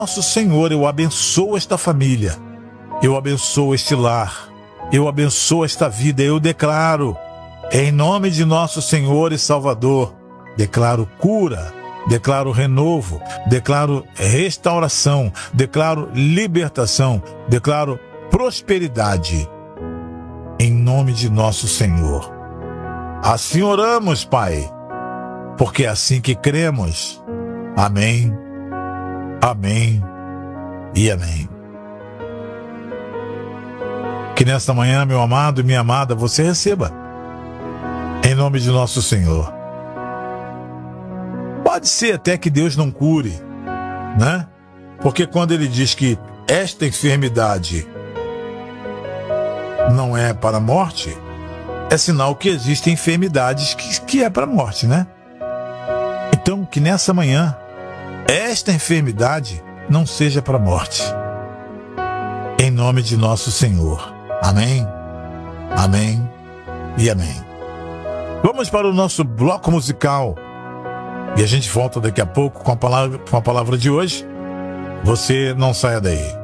Nosso Senhor, eu abençoo esta família, eu abençoo este lar, eu abençoo esta vida, eu declaro, em nome de nosso Senhor e Salvador, declaro cura, declaro renovo, declaro restauração, declaro libertação, declaro prosperidade, em nome de nosso Senhor. Assim oramos, Pai, porque é assim que cremos. Amém, amém e amém. Que nesta manhã, meu amado e minha amada, você receba, em nome de nosso Senhor. Pode ser até que Deus não cure, né? Porque quando Ele diz que esta enfermidade não é para a morte, é sinal que existem enfermidades que é para a morte, né? Então, que nessa manhã, esta enfermidade não seja para a morte. Em nome de nosso Senhor. Amém, amém e amém. Vamos para o nosso bloco musical. E a gente volta daqui a pouco com a palavra de hoje. Você não saia daí.